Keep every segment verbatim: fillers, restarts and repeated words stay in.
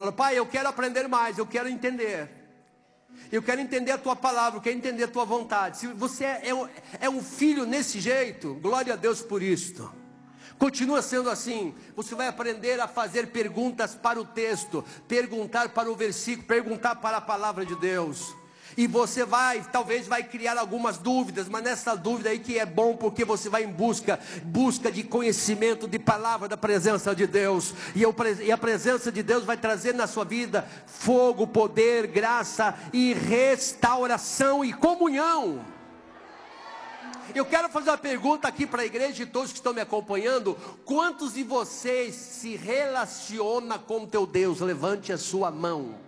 Fala: Pai, eu quero aprender mais, eu quero entender. Eu quero entender a Tua palavra, eu quero entender a Tua vontade. Se você é, é, é um filho nesse jeito, glória a Deus por isto. Continua sendo assim. Você vai aprender a fazer perguntas para o texto, perguntar para o versículo, perguntar para a palavra de Deus. E você vai, talvez vai criar algumas dúvidas, mas nessa dúvida aí que é bom, porque você vai em busca, busca de conhecimento, de palavra, da presença de Deus. E, eu, e a presença de Deus vai trazer na sua vida fogo, poder, graça e restauração e comunhão. Eu quero fazer uma pergunta aqui para a igreja e todos que estão me acompanhando: quantos de vocês se relacionam com teu Deus? Levante a sua mão.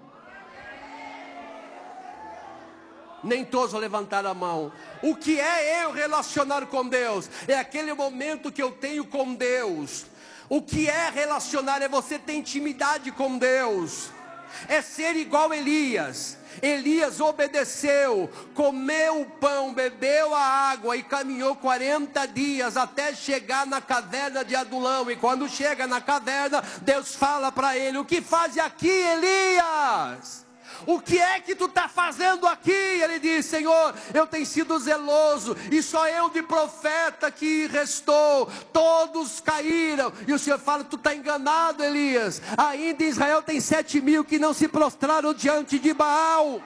Nem todos levantaram a mão. O que é eu relacionar com Deus? É aquele momento que eu tenho com Deus. O que é relacionar? É você ter intimidade com Deus. É ser igual Elias. Elias obedeceu, comeu o pão, bebeu a água e caminhou quarenta dias até chegar na caverna de Adulão. E quando chega na caverna, Deus fala para ele: o que faz aqui, Elias? O que é que tu está fazendo aqui? Ele diz: Senhor, eu tenho sido zeloso, e só eu de profeta que restou, todos caíram. E o Senhor fala: tu está enganado, Elias. Ainda em Israel tem sete mil que não se prostraram diante de Baal.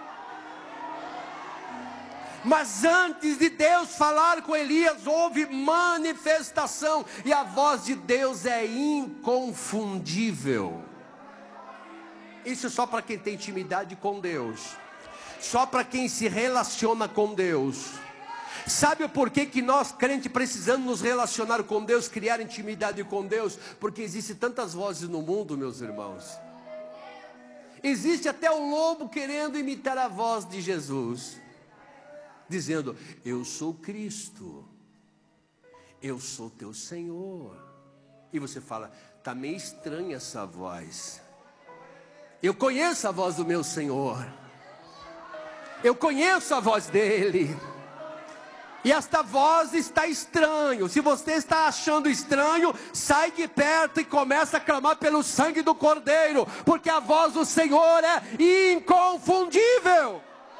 Mas antes de Deus falar com Elias, houve manifestação, e a voz de Deus é inconfundível. Isso só para quem tem intimidade com Deus, só para quem se relaciona com Deus. Sabe por que que nós crentes precisamos nos relacionar com Deus, criar intimidade com Deus? Porque existem tantas vozes no mundo, meus irmãos. Existe até o lobo querendo imitar a voz de Jesus, dizendo: eu sou Cristo, eu sou teu Senhor. E você fala: está meio estranha essa voz. Eu conheço a voz do meu Senhor, eu conheço a voz dele, e esta voz está estranho. Se você está achando estranho, sai de perto e começa a clamar pelo sangue do Cordeiro, porque a voz do Senhor é inconfundível.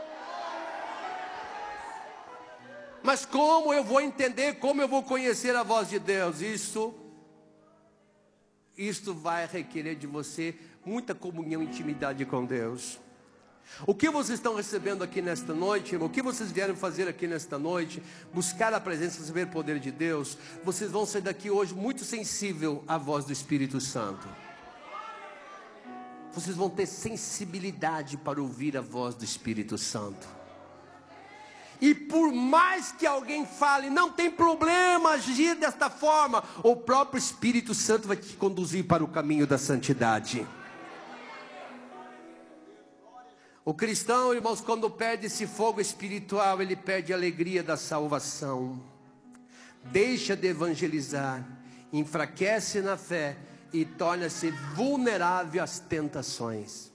Mas como eu vou entender, como eu vou conhecer a voz de Deus? Isso, isto vai requerer de você muita comunhão e intimidade com Deus. O que vocês estão recebendo aqui nesta noite, irmão? O que vocês vieram fazer aqui nesta noite? Buscar a presença, receber o poder de Deus. Vocês vão sair daqui hoje muito sensível à voz do Espírito Santo. Vocês vão ter sensibilidade para ouvir a voz do Espírito Santo. E por mais que alguém fale: não tem problema agir desta forma, o próprio Espírito Santo vai te conduzir para o caminho da santidade. O cristão, irmãos, quando perde esse fogo espiritual, ele perde a alegria da salvação, deixa de evangelizar, enfraquece na fé e torna-se vulnerável às tentações.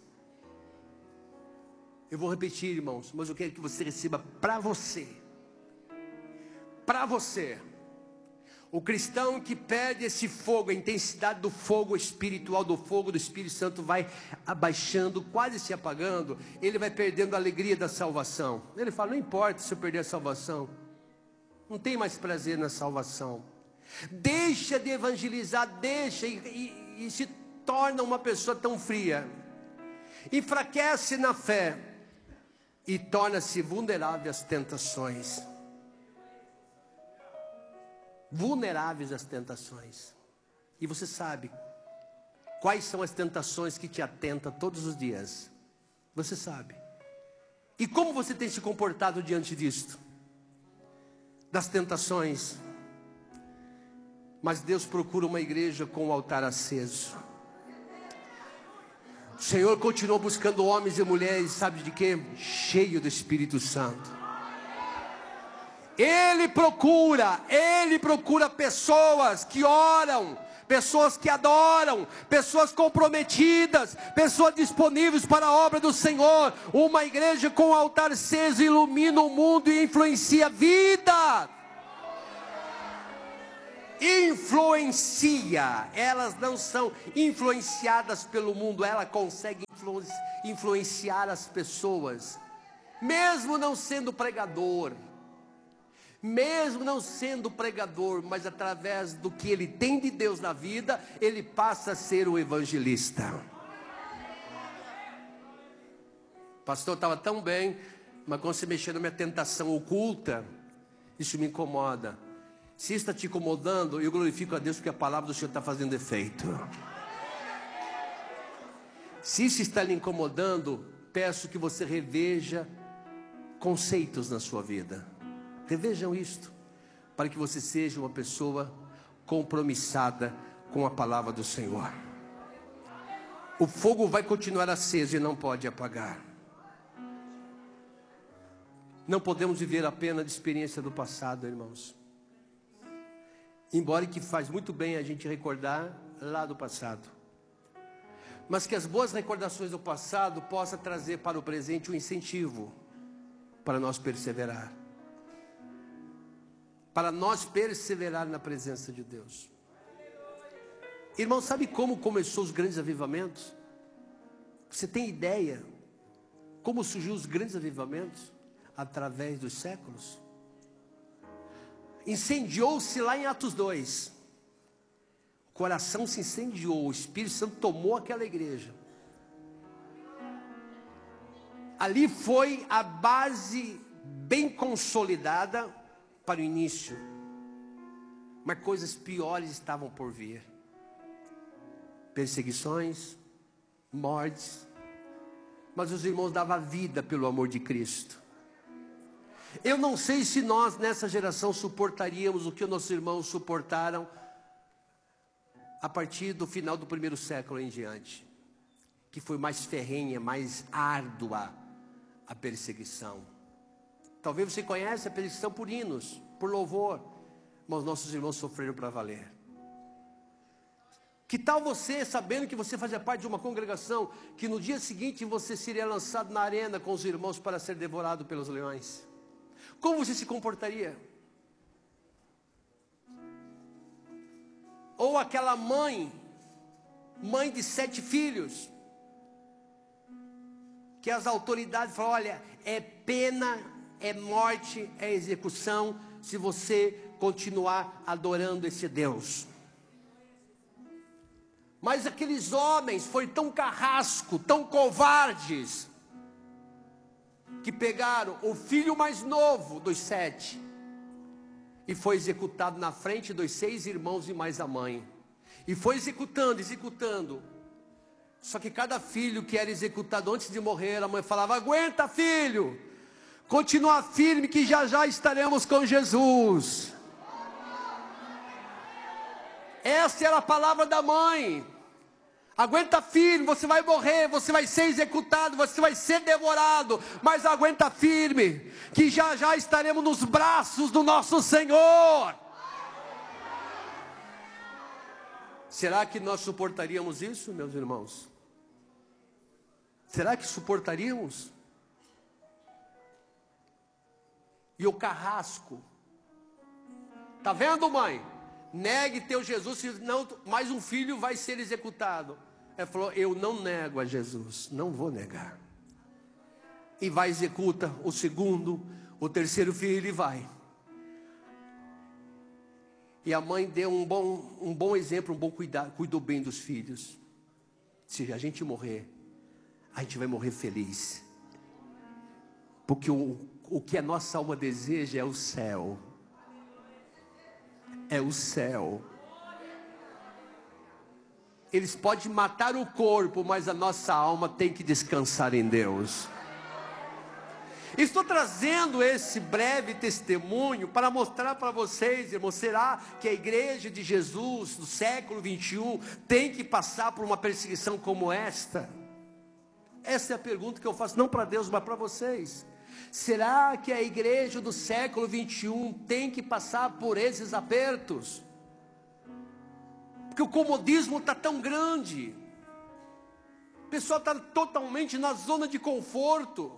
Eu vou repetir, irmãos, mas eu quero que você receba para você, para você. O cristão que perde esse fogo, a intensidade do fogo espiritual, do fogo do Espírito Santo vai abaixando, quase se apagando. Ele vai perdendo a alegria da salvação. Ele fala: não importa se eu perder a salvação, não tem mais prazer na salvação. Deixa de evangelizar, deixa e, e, e se torna uma pessoa tão fria. Enfraquece na fé e torna-se vulnerável às tentações. Vulneráveis às tentações. E você sabe quais são as tentações que te atentam todos os dias. Você sabe. E como você tem se comportado diante disto? Das tentações. Mas Deus procura uma igreja com o altar aceso. O Senhor continuou buscando homens e mulheres, sabe de quê? Cheio do Espírito Santo. Ele procura, Ele procura pessoas que oram, pessoas que adoram, pessoas comprometidas, pessoas disponíveis para a obra do Senhor. Uma igreja com altar aceso ilumina o mundo e influencia a vida. Influencia, elas não são influenciadas pelo mundo, ela consegue influ- influenciar as pessoas, mesmo não sendo pregador, mesmo não sendo pregador, mas através do que ele tem de Deus na vida, ele passa a ser o evangelista. Pastor, estava tão bem, mas quando você mexer na minha tentação oculta, isso me incomoda. Se isso está te incomodando, eu glorifico a Deus porque a palavra do Senhor está fazendo efeito. Se isso está lhe incomodando, peço que você reveja conceitos na sua vida. Revejam isto, para que você seja uma pessoa compromissada com a palavra do Senhor. O fogo vai continuar aceso e não pode apagar. Não podemos viver apenas de experiência do passado, irmãos. Embora que faz muito bem a gente recordar lá do passado. Mas que as boas recordações do passado possam trazer para o presente um incentivo para nós perseverar. Para nós perseverar na presença de Deus. Irmão, sabe como começou os grandes avivamentos? Você tem ideia como surgiu os grandes avivamentos? Através dos séculos. Incendiou-se lá em Atos dois. O coração se incendiou, o Espírito Santo tomou aquela igreja. Ali foi a base bem consolidada para o início. Mas coisas piores estavam por vir. Perseguições, mortes. Mas os irmãos davam vida pelo amor de Cristo. Eu não sei se nós nessa geração suportaríamos o que os nossos irmãos suportaram a partir do final do primeiro século em diante, que foi mais ferrenha, mais árdua a perseguição. Talvez você conheça a perseguição por hinos, por louvor, mas nossos irmãos sofreram para valer. Que tal você, sabendo que você fazia parte de uma congregação, que no dia seguinte você seria lançado na arena com os irmãos para ser devorado pelos leões? Como você se comportaria? Ou aquela mãe, mãe de sete filhos, que as autoridades falam, olha, é pena, é morte, é execução, se você continuar adorando esse Deus. Mas aqueles homens foram tão carrasco, tão covardes, que pegaram o filho mais novo dos sete e foi executado na frente dos seis irmãos e mais a mãe. E foi executando, executando. Só que cada filho que era executado antes de morrer, a mãe falava, aguenta filho, continua firme que já já estaremos com Jesus. Essa era a palavra da mãe. Aguenta firme, você vai morrer, você vai ser executado, você vai ser devorado, mas aguenta firme, que já já estaremos nos braços do nosso Senhor. Será que nós suportaríamos isso, meus irmãos? Será que suportaríamos? E o carrasco, tá vendo, mãe? Negue teu Jesus, senão mais um filho vai ser executado. Ela falou, eu não nego a Jesus, não vou negar. E vai, executa o segundo, o terceiro filho e vai. E a mãe deu um bom, um bom exemplo, um bom cuidado, cuidou bem dos filhos. Se a gente morrer, a gente vai morrer feliz. Porque o, o que a nossa alma deseja é o céu. É o céu. Eles podem matar o corpo, mas a nossa alma tem que descansar em Deus. Estou trazendo esse breve testemunho para mostrar para vocês, irmãos, será que a igreja de Jesus do século vinte e um tem que passar por uma perseguição como esta? Essa é a pergunta que eu faço, não para Deus, mas para vocês. Será que a igreja do século vinte e um tem que passar por esses apertos? Porque o comodismo está tão grande. O pessoal está totalmente na zona de conforto.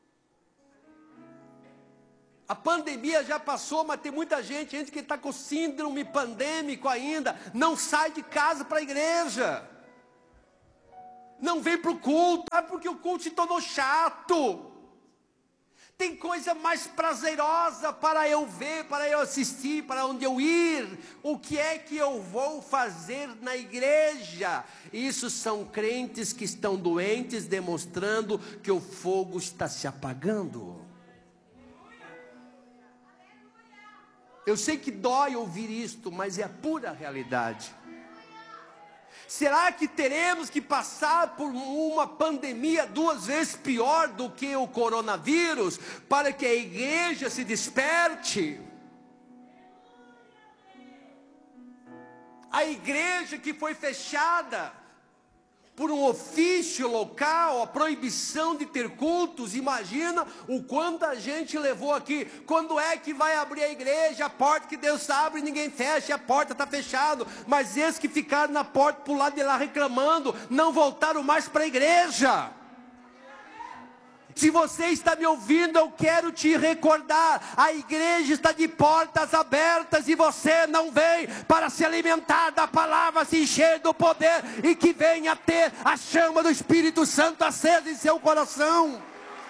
A pandemia já passou, mas tem muita gente, gente que está com síndrome pandêmico ainda, não sai de casa para a igreja. Não vem para o culto, é porque o culto se tornou chato. Tem coisa mais prazerosa para eu ver, para eu assistir, para onde eu ir. O que é que eu vou fazer na igreja? Isso são crentes que estão doentes, demonstrando que o fogo está se apagando. Eu sei que dói ouvir isto, mas é a pura realidade. Será que teremos que passar por uma pandemia duas vezes pior do que o coronavírus para que a igreja se desperte? A igreja que foi fechada por um ofício local, a proibição de ter cultos, imagina o quanto a gente levou aqui. Quando é que vai abrir a igreja? A porta que Deus abre, ninguém fecha, a porta está fechada. Mas esses que ficaram na porta, para o lado de lá reclamando, não voltaram mais para a igreja. Se você está me ouvindo, eu quero te recordar, a igreja está de portas abertas e você não vem para se alimentar da palavra, se encher do poder e que venha ter a chama do Espírito Santo acesa em seu coração.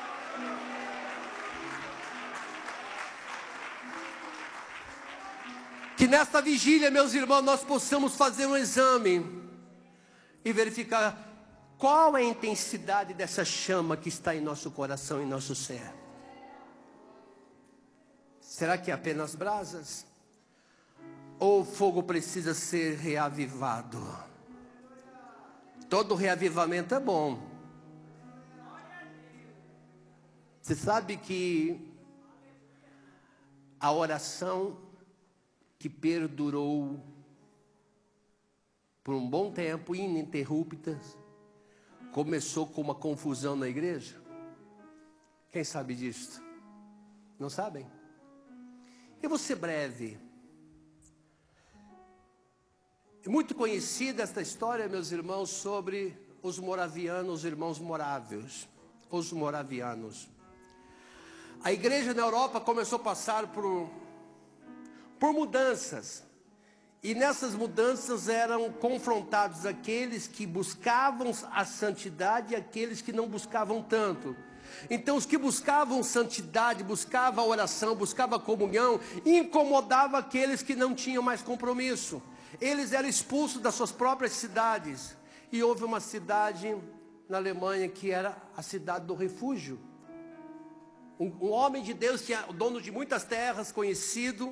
Que nesta vigília, meus irmãos, nós possamos fazer um exame e verificar qual é a intensidade dessa chama que está em nosso coração, em nosso ser. Será que é apenas brasas? Ou o fogo precisa ser reavivado? Todo reavivamento é bom. Você sabe que a oração que perdurou por um bom tempo, ininterrupta, começou com uma confusão na igreja? Quem sabe disso? Não sabem? Eu vou ser breve. É muito conhecida esta história, meus irmãos, sobre os moravianos, os irmãos morávios. Os moravianos. A igreja na Europa começou a passar por, por mudanças. E nessas mudanças eram confrontados aqueles que buscavam a santidade e aqueles que não buscavam tanto. Então os que buscavam santidade, buscavam a oração, buscavam a comunhão, incomodava aqueles que não tinham mais compromisso. Eles eram expulsos das suas próprias cidades. E houve uma cidade na Alemanha que era a cidade do refúgio. Um, um homem de Deus, tinha, dono de muitas terras, conhecido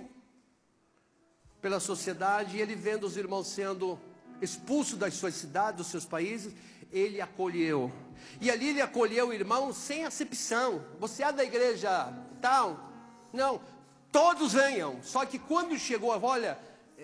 pela sociedade, e ele vendo os irmãos sendo expulsos das suas cidades, dos seus países, ele acolheu. E ali ele acolheu o irmão sem acepção. Você é da igreja tal? Não, todos venham. Só que quando chegou, olha,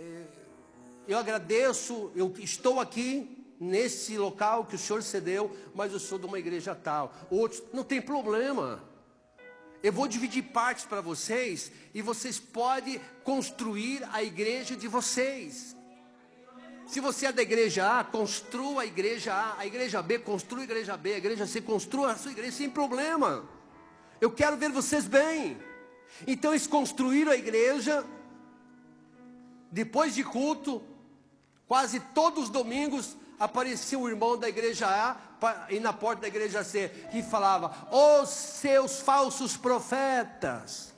eu agradeço, eu estou aqui nesse local que o senhor cedeu, mas eu sou de uma igreja tal. Outros, não tem problema. Eu vou dividir partes para vocês e vocês podem construir a igreja de vocês. Se você é da igreja A, construa a igreja A. A igreja B, construa a igreja B. A igreja C, construa a sua igreja sem problema. Eu quero ver vocês bem. Então eles construíram a igreja. Depois de culto, quase todos os domingos, aparecia o irmão da igreja A e na porta da igreja C, que falava: os seus falsos profetas,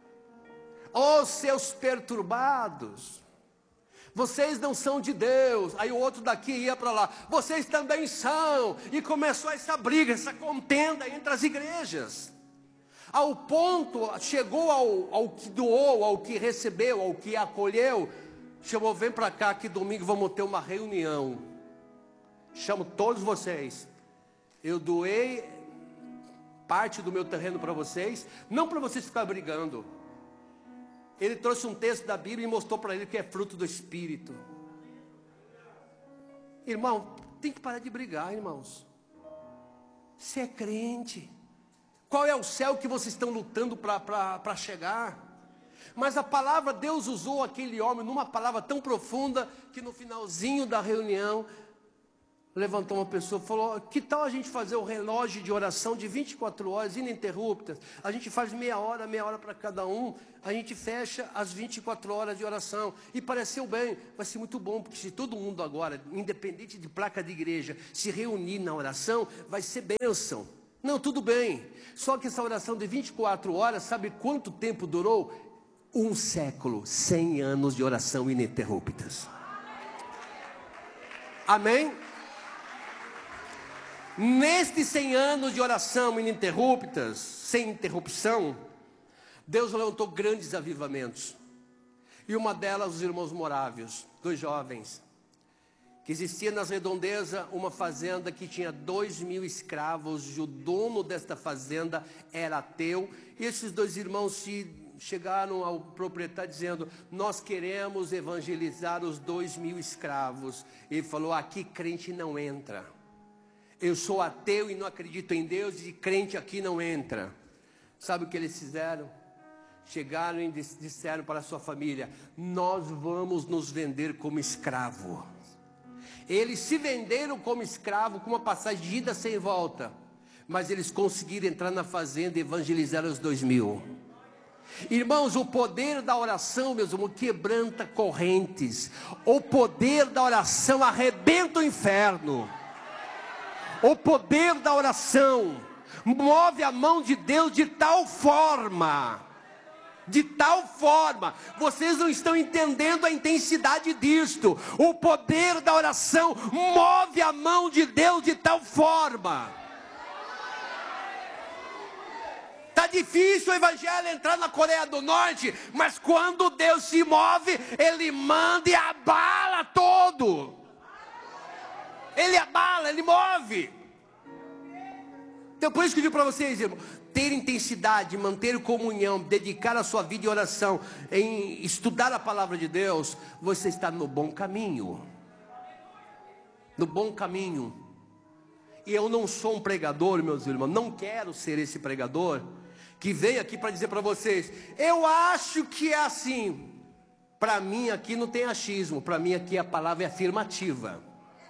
os seus perturbados, vocês não são de Deus. Aí o outro daqui ia para lá: vocês também são. E começou essa briga, essa contenda entre as igrejas, ao ponto, chegou ao, ao que doou, ao que recebeu, ao que acolheu, chamou: vem para cá que domingo vamos ter uma reunião, chamo todos vocês. Eu doei parte do meu terreno para vocês, não para vocês ficarem brigando. Ele trouxe um texto da Bíblia e mostrou para ele que é fruto do Espírito. Irmão, tem que parar de brigar, irmãos. Você é crente. Qual é o céu que vocês estão lutando para chegar? Mas a palavra, Deus usou aquele homem numa palavra tão profunda, que no finalzinho da reunião, Levantou uma pessoa e falou: que tal a gente fazer o relógio de oração de vinte e quatro horas ininterruptas? A gente faz meia hora, meia hora para cada um. A gente fecha as vinte e quatro horas de oração. E pareceu bem, vai ser muito bom, porque se todo mundo agora, independente de placa de igreja, se reunir na oração, vai ser bênção. Não, tudo bem. Só que essa oração de vinte e quatro horas, sabe quanto tempo durou? Um século, cem anos de oração ininterruptas. Amém? Nestes cem anos de oração ininterruptas, sem interrupção, Deus levantou grandes avivamentos. E uma delas, os irmãos morávios, dois jovens, que existia nas redondezas uma fazenda que tinha dois mil escravos, e o dono desta fazenda era ateu. E esses dois irmãos se chegaram ao proprietário dizendo: nós queremos evangelizar os dois mil escravos. Ele falou: aqui crente não entra. Eu sou ateu e não acredito em Deus, e crente aqui não entra. Sabe o que eles fizeram? Chegaram e disseram para a sua família: nós vamos nos vender como escravo. Eles se venderam como escravo, com uma passagem de ida sem volta. Mas eles conseguiram entrar na fazenda e evangelizar os dois mil. Irmãos, o poder da oração, meus irmãos, quebranta correntes. O poder da oração arrebenta o inferno. O poder da oração move a mão de Deus de tal forma, de tal forma, vocês não estão entendendo a intensidade disto. O poder da oração move a mão de Deus de tal forma. Está difícil o evangelho entrar na Coreia do Norte, mas quando Deus se move, Ele manda e abala todo. Ele abala, Ele move. Então por isso que eu digo para vocês, irmão, ter intensidade, manter comunhão, dedicar a sua vida em oração, em estudar a palavra de Deus, você está no bom caminho. No bom caminho. E eu não sou um pregador, meus irmãos, não quero ser esse pregador que veio aqui para dizer para vocês: eu acho que é assim. Para mim aqui não tem achismo, para mim aqui a palavra é afirmativa.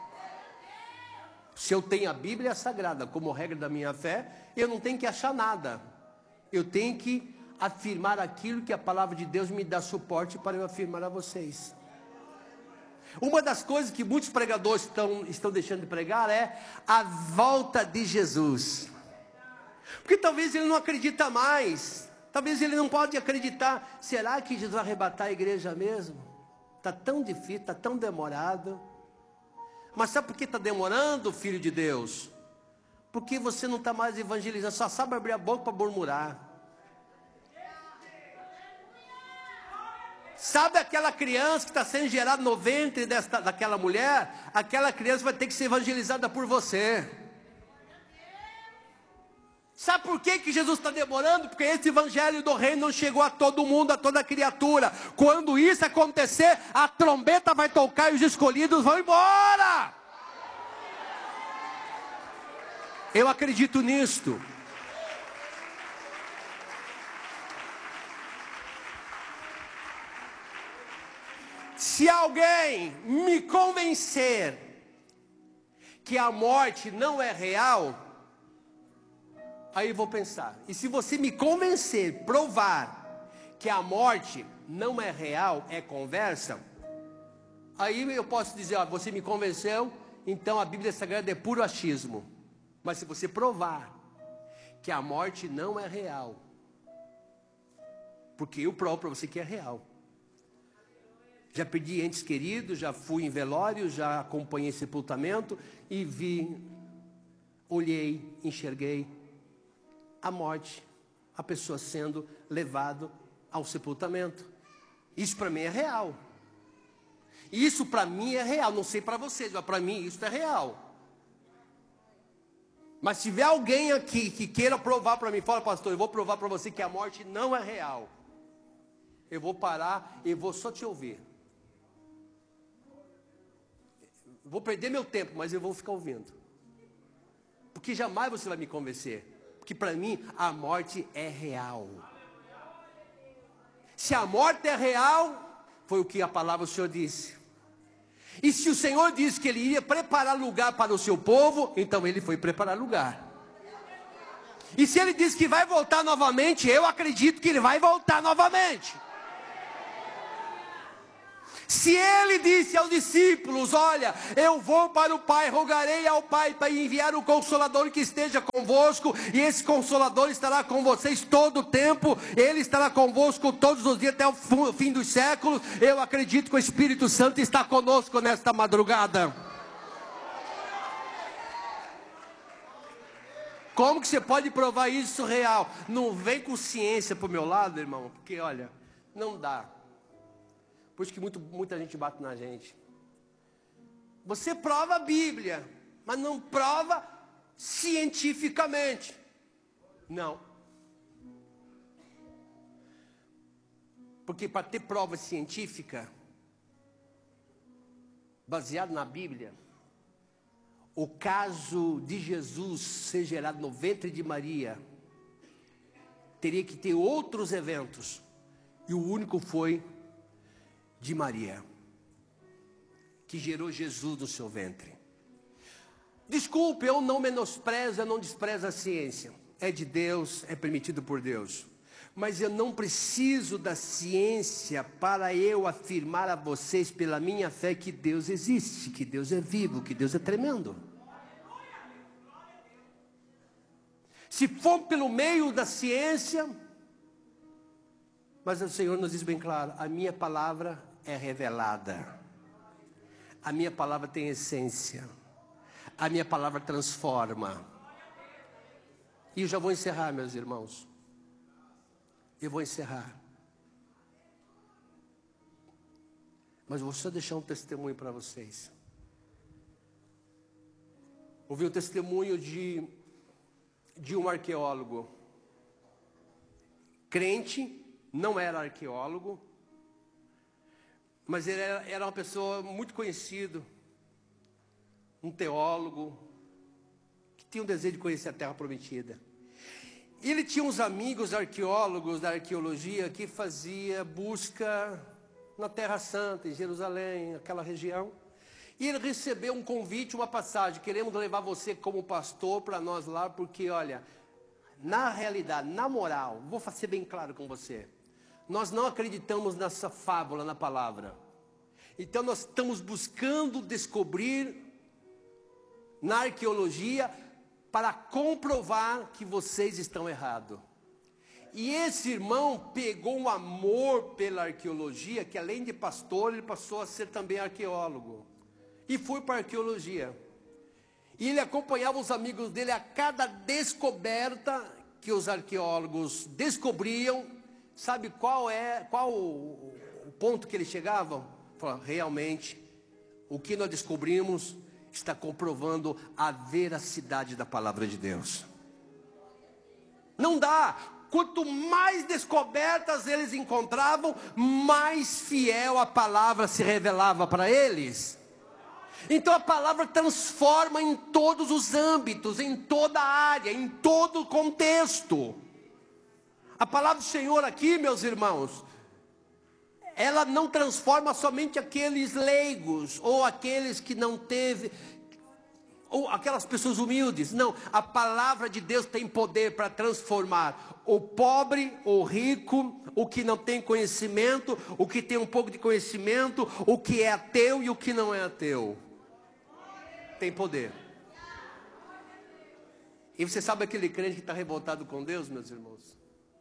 Se eu tenho a Bíblia Sagrada como regra da minha fé, eu não tenho que achar nada. Eu tenho que afirmar aquilo que a palavra de Deus me dá suporte para eu afirmar a vocês. Uma das coisas que muitos pregadores estão, estão deixando de pregar é a volta de Jesus. Porque talvez ele não acredita mais. Talvez ele não pode acreditar. Será que Jesus vai arrebatar a igreja mesmo? Está tão difícil, está tão demorado. Mas sabe por que está demorando, filho de Deus? Porque você não está mais evangelizando, só sabe abrir a boca para murmurar. Sabe aquela criança que está sendo gerada no ventre desta, daquela mulher? Aquela criança vai ter que ser evangelizada por você. Sabe por que, que Jesus está demorando? Porque esse evangelho do reino não chegou a todo mundo, a toda criatura. Quando isso acontecer, a trombeta vai tocar e os escolhidos vão embora. Eu acredito nisto. Se alguém me convencer que a morte não é real, aí eu vou pensar. E se você me convencer, provar que a morte não é real, é conversa, aí eu posso dizer: ó, você me convenceu, então a Bíblia Sagrada é puro achismo. Mas se você provar que a morte não é real, porque eu provo para você que é real. Já perdi entes queridos, já fui em velório, já acompanhei sepultamento e vi, olhei, enxerguei a morte, a pessoa sendo levado ao sepultamento. Isso para mim é real. Isso para mim é real. Não sei para vocês, mas para mim isso é real. Mas se tiver alguém aqui que queira provar para mim, fala: pastor, eu vou provar para você que a morte não é real. Eu vou parar e vou só te ouvir. Vou perder meu tempo, mas eu vou ficar ouvindo. Porque jamais você vai me convencer. Porque para mim a morte é real. Se a morte é real, foi o que a palavra do Senhor disse. E se o Senhor disse que Ele ia preparar lugar para o seu povo, então Ele foi preparar lugar. E se Ele disse que vai voltar novamente, eu acredito que Ele vai voltar novamente. Se Ele disse aos discípulos, olha, eu vou para o Pai, rogarei ao Pai para enviar o Consolador que esteja convosco, e esse Consolador estará com vocês todo o tempo, Ele estará convosco todos os dias até o fim dos séculos, eu acredito que o Espírito Santo está conosco nesta madrugada. Como que você pode provar isso real? Não vem com ciência para o meu lado, irmão, porque olha, não dá. Por isso que muito, muita gente bate na gente. Você prova a Bíblia, mas não prova cientificamente. Não. Porque para ter prova científica, baseado na Bíblia, o caso de Jesus ser gerado no ventre de Maria, teria que ter outros eventos. E o único foi de Maria, que gerou Jesus no seu ventre. Desculpe, eu não menosprezo, eu não desprezo a ciência. É de Deus, é permitido por Deus. Mas eu não preciso da ciência para eu afirmar a vocês, pela minha fé, que Deus existe, que Deus é vivo, que Deus é tremendo. Se for pelo meio da ciência, mas o Senhor nos diz bem claro, a minha palavra é revelada, a minha palavra tem essência, a minha palavra transforma. E eu já vou encerrar, meus irmãos, eu vou encerrar, mas vou só deixar um testemunho para vocês. Ouvi o testemunho de, de um arqueólogo, crente, não era arqueólogo, mas ele era, era uma pessoa muito conhecida, um teólogo, que tinha um desejo de conhecer a Terra Prometida. E ele tinha uns amigos arqueólogos da arqueologia que fazia busca na Terra Santa, em Jerusalém, aquela região. E ele recebeu um convite, uma passagem, queremos levar você como pastor para nós lá, porque olha, na realidade, na moral, vou ser bem claro com você, nós não acreditamos nessa fábula na palavra. Então nós estamos buscando descobrir na arqueologia para comprovar que vocês estão errados. E esse irmão pegou um amor pela arqueologia, que além de pastor, ele passou a ser também arqueólogo. E foi para a arqueologia. E ele acompanhava os amigos dele a cada descoberta que os arqueólogos descobriam. Sabe qual é, qual o, o ponto que eles chegavam? Falaram, realmente, o que nós descobrimos está comprovando a veracidade da palavra de Deus. Não dá. Quanto mais descobertas eles encontravam, mais fiel a palavra se revelava para eles. Então a palavra transforma em todos os âmbitos, em toda a área, em todo o contexto. A palavra do Senhor aqui, meus irmãos, ela não transforma somente aqueles leigos, ou aqueles que não teve, ou aquelas pessoas humildes. Não, a palavra de Deus tem poder para transformar o pobre, o rico, o que não tem conhecimento, o que tem um pouco de conhecimento, o que é ateu e o que não é ateu. Tem poder. E você sabe aquele crente que está revoltado com Deus, meus irmãos?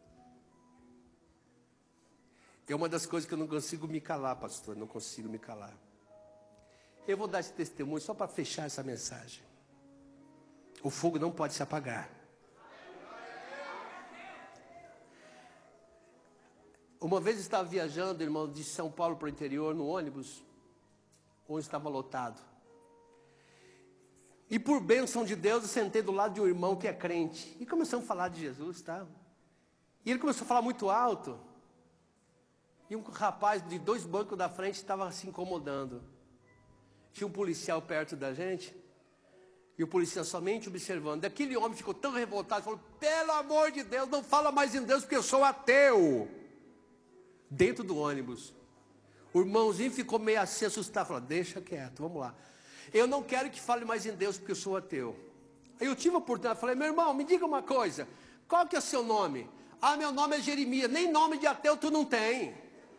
É uma das coisas que eu não consigo me calar, pastor, não consigo me calar. Eu vou dar esse testemunho só para fechar essa mensagem. O fogo não pode se apagar. Uma vez eu estava viajando, irmão, de São Paulo para o interior, no ônibus, onde estava lotado. E por bênção de Deus, eu sentei do lado de um irmão que é crente. E começamos a falar de Jesus, tá? E ele começou a falar muito alto. E um rapaz de dois bancos da frente estava se incomodando. Tinha um policial perto da gente. E o policial somente observando. Aquele homem ficou tão revoltado, falou, pelo amor de Deus, não fala mais em Deus, porque eu sou ateu. Dentro do ônibus. O irmãozinho ficou meio assim assustado, falou, deixa quieto, vamos lá. Eu não quero que fale mais em Deus porque eu sou ateu. Aí eu tive a oportunidade, falei, meu irmão, me diga uma coisa, qual que é o seu nome? Ah, meu nome é Jeremias, nem nome de ateu tu não tem.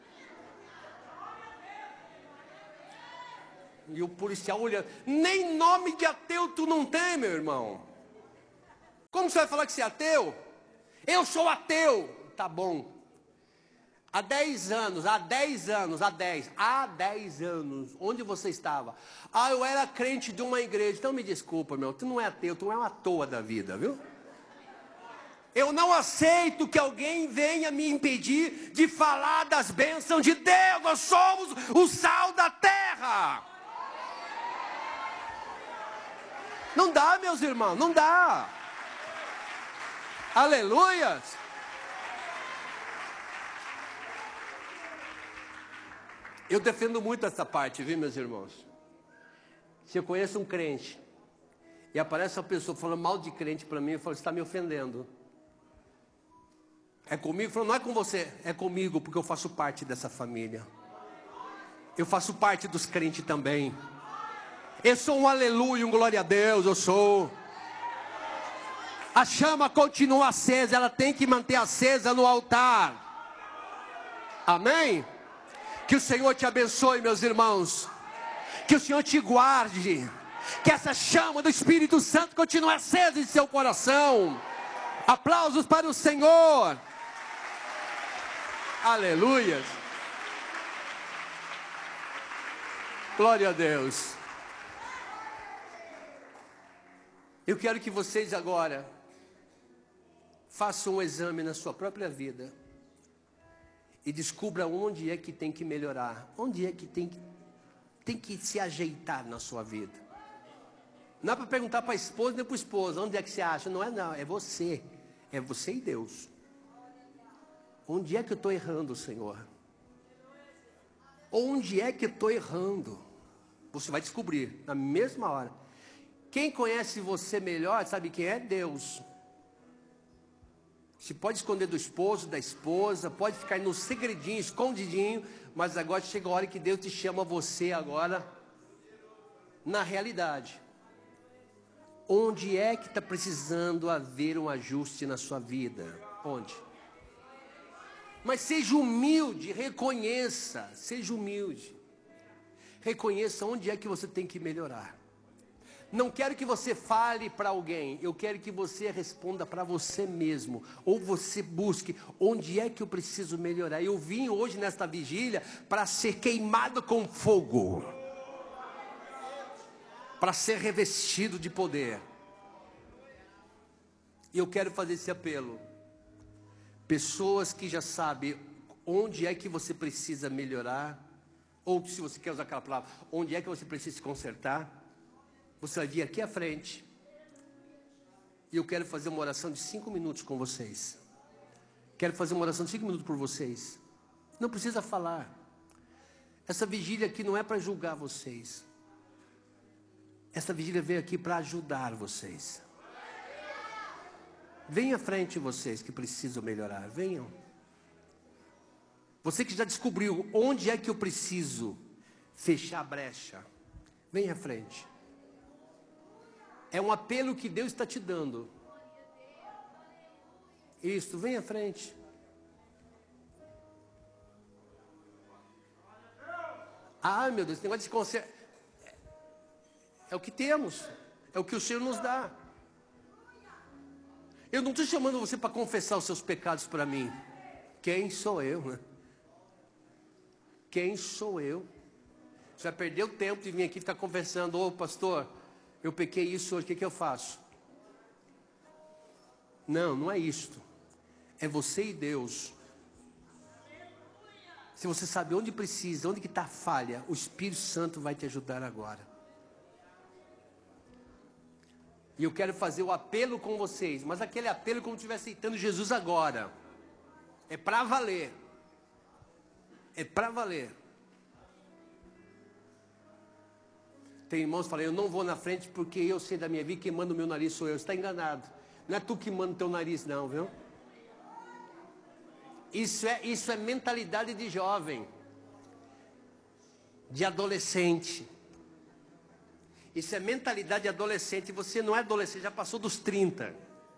E o policial olhando, nem nome de ateu tu não tem, meu irmão. Como você vai falar que você é ateu? Eu sou ateu. Tá bom. Há dez anos, há dez anos, há dez, há dez anos, onde você estava? Ah, eu era crente de uma igreja. Então me desculpa, meu, tu não é ateu, tu é uma toa da vida, viu? Eu não aceito que alguém venha me impedir de falar das bênçãos de Deus. Nós somos o sal da terra. Não dá, meus irmãos, não dá. Aleluias. Eu defendo muito essa parte, viu, meus irmãos? Se eu conheço um crente e aparece uma pessoa falando mal de crente para mim, eu falo, você está me ofendendo. É comigo? Eu falo, não é com você, é comigo, porque eu faço parte dessa família. Eu faço parte dos crentes também. Eu sou um aleluia, um glória a Deus, eu sou. A chama continua acesa, ela tem que manter acesa no altar. Amém? Que o Senhor te abençoe, meus irmãos. Que o Senhor te guarde. Que essa chama do Espírito Santo continue acesa em seu coração. Aplausos para o Senhor. Aleluia. Glória a Deus. Eu quero que vocês agora façam um exame na sua própria vida e descubra onde é que tem que melhorar, onde é que tem que, tem que se ajeitar na sua vida. Não é para perguntar para a esposa nem para o esposo, onde é que você acha? Não é não, é você, é você e Deus. Onde é que eu estou errando, Senhor? Onde é que eu estou errando? Você vai descobrir na mesma hora. Quem conhece você melhor, sabe quem é? Deus. Se pode esconder do esposo, da esposa, pode ficar no segredinho, escondidinho, mas agora chega a hora que Deus te chama você agora, na realidade. Onde é que está precisando haver um ajuste na sua vida? Onde? Mas seja humilde, reconheça, seja humilde. Reconheça onde é que você tem que melhorar. Não quero que você fale para alguém, eu quero que você responda para você mesmo, ou você busque, onde é que eu preciso melhorar. Eu vim hoje nesta vigília para ser queimado com fogo, para ser revestido de poder. E eu quero fazer esse apelo. Pessoas que já sabem onde é que você precisa melhorar, ou se você quer usar aquela palavra, onde é que você precisa se consertar. Você vai vir aqui à frente. E eu quero fazer uma oração de cinco minutos com vocês. Quero fazer uma oração de cinco minutos por vocês. Não precisa falar. Essa vigília aqui não é para julgar vocês. Essa vigília veio aqui para ajudar vocês. Venham à frente vocês que precisam melhorar. Venham. Você que já descobriu onde é que eu preciso fechar a brecha. Venha à frente. É um apelo que Deus está te dando. Isso, vem à frente. Ah, meu Deus, esse negócio de conselho. É o que temos. É o que o Senhor nos dá. Eu não estou chamando você para confessar os seus pecados para mim. Quem sou eu, né? Quem sou eu? Você vai perder o tempo de vir aqui ficar conversando. Ô pastor, eu pequei isso hoje, o que, que eu faço? Não, não é isto. É você e Deus. Se você sabe onde precisa, onde que está a falha, o Espírito Santo vai te ajudar agora. E eu quero fazer o apelo com vocês, mas aquele apelo como se estivesse aceitando Jesus agora. É para valer. É para valer. Tem irmãos que falam, eu não vou na frente porque eu sei da minha vida, quem manda o meu nariz sou eu. Você está enganado. Não é tu que manda o teu nariz não, viu? Isso é, isso é mentalidade de jovem. de adolescente. Isso é mentalidade de adolescente. Você não é adolescente, já passou dos trinta.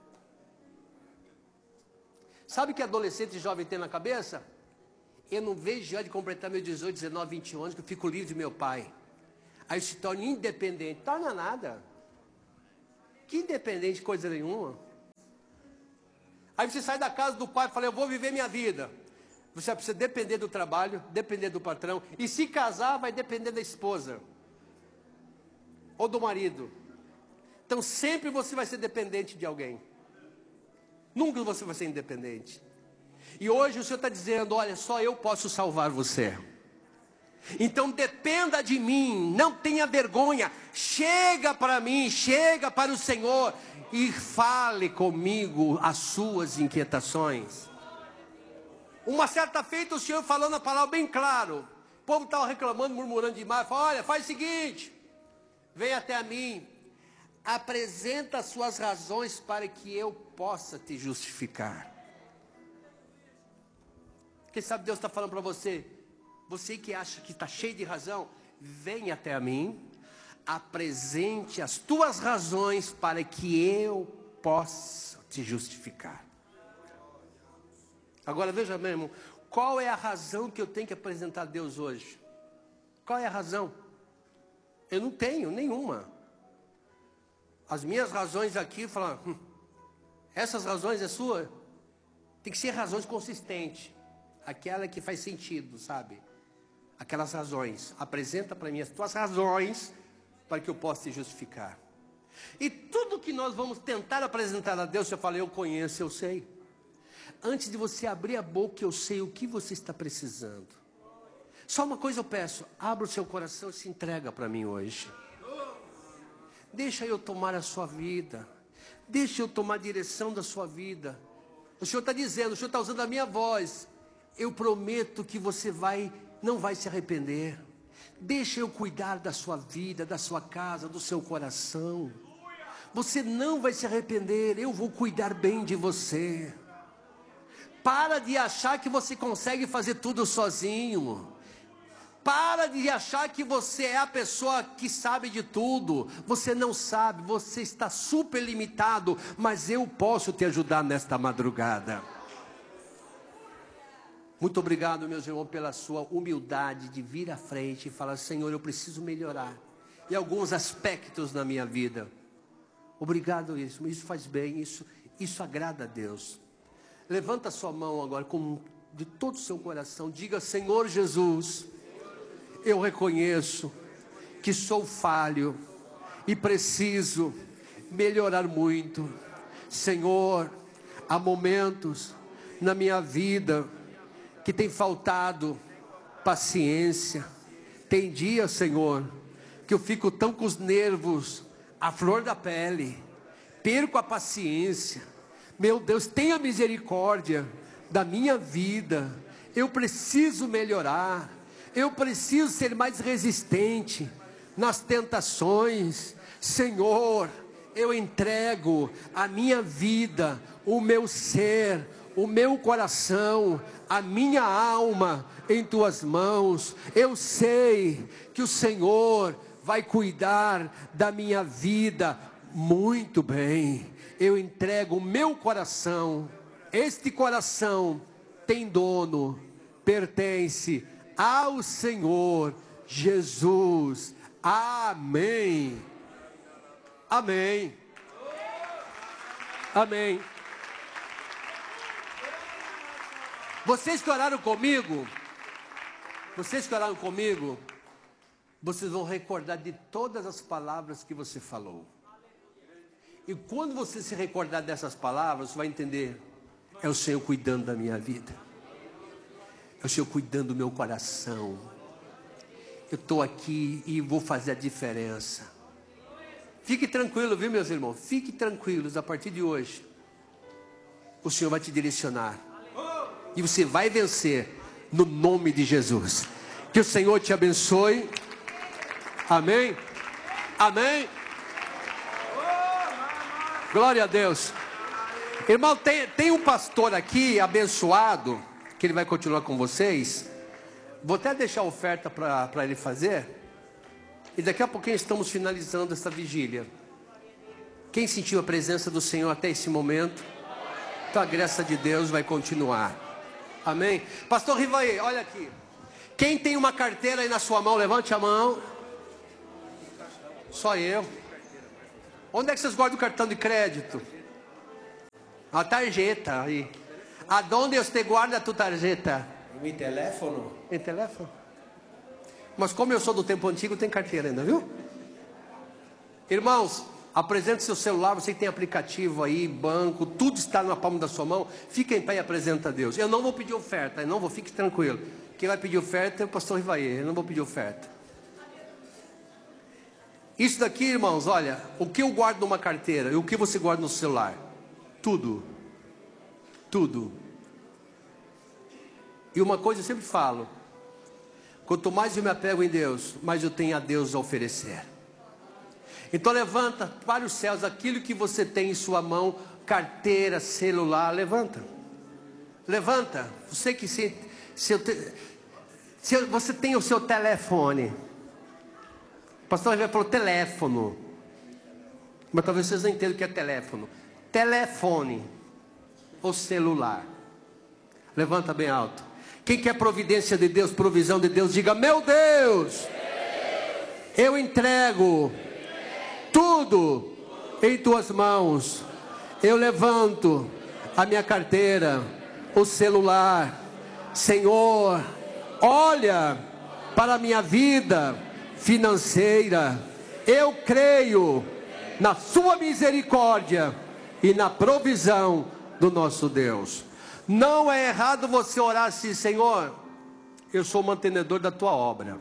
Sabe o que adolescente e jovem tem na cabeça? Eu não vejo já de completar meus dezoito, dezenove, vinte e um anos, que eu fico livre de meu pai. Aí se torna independente. Torna nada. Que independente, coisa nenhuma. Aí você sai da casa do pai e fala, eu vou viver minha vida. Você precisa depender do trabalho, depender do patrão. E se casar, vai depender da esposa. Ou do marido. Então sempre você vai ser dependente de alguém. Nunca você vai ser independente. E hoje o Senhor está dizendo, olha, só eu posso salvar você. Então dependa de mim, não tenha vergonha. Chega para mim, chega para o Senhor e fale comigo as suas inquietações. Uma certa feita o Senhor falando a palavra bem claro. O povo estava reclamando, murmurando demais. Falou, olha, faz o seguinte, vem até a mim, apresenta as suas razões para que eu possa te justificar. Quem sabe Deus está falando para você, você que acha que está cheio de razão, vem até a mim, apresente as tuas razões para que eu possa te justificar. Agora veja meu irmão, qual é a razão que eu tenho que apresentar a Deus hoje? Qual é a razão? Eu não tenho nenhuma. As minhas razões aqui, falam, hum, essas razões é sua? Tem que ser razões consistentes. Aquela que faz sentido, sabe? Aquelas razões. Apresenta para mim as tuas razões para que eu possa te justificar. E tudo que nós vamos tentar apresentar a Deus, eu falei, eu conheço, eu sei. Antes de você abrir a boca, eu sei o que você está precisando. Só uma coisa eu peço, abra o seu coração e se entrega para mim hoje. Deixa eu tomar a sua vida. Deixa eu tomar a direção da sua vida. O Senhor está dizendo, o Senhor está usando a minha voz. Eu prometo que você vai, não vai se arrepender. Deixa eu cuidar da sua vida, da sua casa, do seu coração. Você não vai se arrepender, eu vou cuidar bem de você. Para de achar que você consegue fazer tudo sozinho. Para de achar que você é a pessoa que sabe de tudo. Você não sabe, você está super limitado, mas eu posso te ajudar nesta madrugada. Muito obrigado, meus irmãos, pela sua humildade de vir à frente e falar, Senhor, eu preciso melhorar em alguns aspectos na minha vida. Obrigado, isso, isso faz bem, isso, isso agrada a Deus. Levanta a sua mão agora, com, de todo o seu coração, diga, Senhor Jesus, eu reconheço que sou falho e preciso melhorar muito. Senhor, há momentos na minha vida que tem faltado paciência. Tem dias, Senhor, que eu fico tão com os nervos à flor da pele, perco a paciência. Meu Deus, tenha misericórdia da minha vida. Eu preciso melhorar. Eu preciso ser mais resistente nas tentações. Senhor, eu entrego a minha vida, o meu ser, o meu coração, a minha alma em tuas mãos. Eu sei que o Senhor vai cuidar da minha vida muito bem. Eu entrego o meu coração. Este coração tem dono, pertence ao Senhor Jesus. Amém. Amém. Amém. Vocês que oraram comigo, vocês que oraram comigo, vocês vão recordar de todas as palavras que você falou. E quando você se recordar dessas palavras, você vai entender, é o Senhor cuidando da minha vida. É o Senhor cuidando do meu coração. Eu estou aqui e vou fazer a diferença. Fique tranquilo, viu, meus irmãos? Fique tranquilos, a partir de hoje. O Senhor vai te direcionar. E você vai vencer, no nome de Jesus. Que o Senhor te abençoe. Amém. Amém. Glória a Deus. Irmão, tem, tem um pastor aqui, abençoado, que ele vai continuar com vocês. Vou até deixar a oferta para ele fazer. E daqui a pouquinho estamos finalizando essa vigília. Quem sentiu a presença do Senhor até esse momento? Então a graça de Deus vai continuar. Amém? Pastor Rivaí, olha aqui. Quem tem uma carteira aí na sua mão, levante a mão. Só eu. Onde é que vocês guardam o cartão de crédito? A tarjeta aí. Aonde você guarda a tua tarjeta? Em telefone. Em telefone? Mas como eu sou do tempo antigo, tem carteira ainda, viu? Irmãos, apresente seu celular, você que tem aplicativo aí, banco, tudo está na palma da sua mão. Fique em pé e apresenta a Deus. Eu não vou pedir oferta, eu não vou, fique tranquilo. Quem vai pedir oferta é o pastor Rivaí, eu não vou pedir oferta. Isso daqui, irmãos, olha, o que eu guardo numa carteira e o que você guarda no celular? Tudo. Tudo. E uma coisa eu sempre falo: quanto mais eu me apego em Deus, mais eu tenho a Deus a oferecer. Então levanta para os céus aquilo que você tem em sua mão, carteira, celular, levanta. Levanta. Você que se, se, se você tem o seu telefone. O pastor vai falar teléfono. Mas talvez vocês não entendam o que é teléfono. Telefone ou celular. Levanta bem alto. Quem quer providência de Deus, provisão de Deus, diga: meu Deus, eu entrego tudo em tuas mãos. Eu levanto a minha carteira, o celular. Senhor, olha para a minha vida financeira. Eu creio na sua misericórdia e na provisão do nosso Deus. Não é errado você orar assim: Senhor, eu sou o mantenedor da tua obra.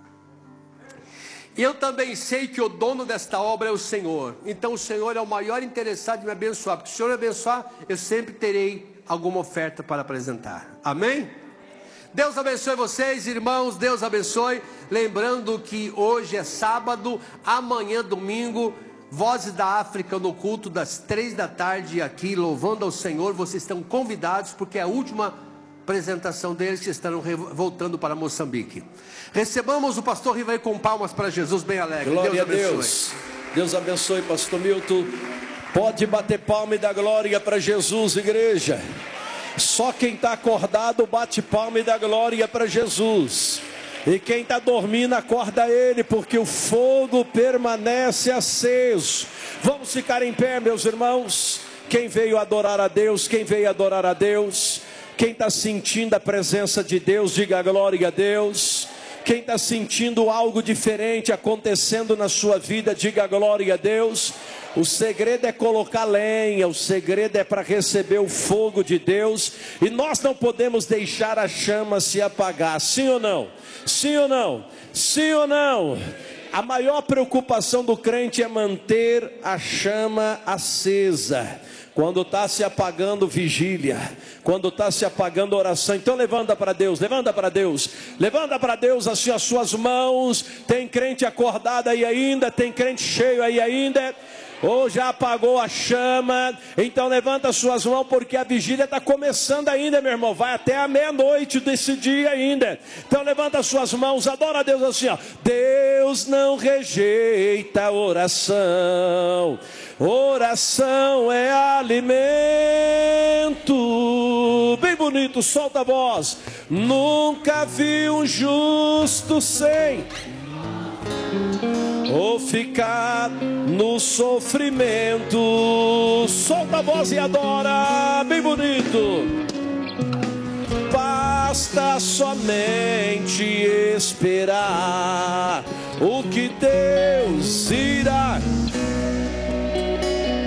Eu também sei que o dono desta obra é o Senhor. Então o Senhor é o maior interessado em me abençoar. Porque se o Senhor me abençoar, eu sempre terei alguma oferta para apresentar. Amém? Deus abençoe vocês, irmãos. Deus abençoe. Lembrando que hoje é sábado, amanhã domingo, Vozes da África no culto das três da tarde aqui, louvando ao Senhor. Vocês estão convidados, porque é a última apresentação deles, que estarão voltando para Moçambique. Recebamos o pastor Rivaí com palmas para Jesus, bem alegre. Glória Deus abençoe. a Deus. Deus abençoe, pastor Milton. Pode bater palma e dar glória para Jesus, igreja. Só quem está acordado bate palma e dá glória para Jesus. E quem está dormindo, acorda ele, porque o fogo permanece aceso. Vamos ficar em pé, meus irmãos. Quem veio adorar a Deus, quem veio adorar a Deus. Quem está sentindo a presença de Deus, diga glória a Deus. Quem está sentindo algo diferente acontecendo na sua vida, diga glória a Deus. O segredo é colocar lenha, o segredo é para receber o fogo de Deus. E nós não podemos deixar a chama se apagar, sim ou não? Sim ou não? Sim ou não? A maior preocupação do crente é manter a chama acesa. Quando está se apagando vigília, quando está se apagando oração, então levanta para Deus, levanta para Deus, levanta para Deus assim as suas mãos. Tem crente acordado aí ainda, tem crente cheio aí ainda, ou já apagou a chama, então levanta as suas mãos, porque a vigília está começando ainda, meu irmão, vai até a meia-noite desse dia ainda. Então levanta as suas mãos, adora a Deus assim, ó. Deus não rejeita a oração, oração é alimento. Bem bonito, solta a voz. Nunca vi um justo sem ou ficar no sofrimento. Solta a voz e adora, bem bonito. Basta somente esperar o que Deus irá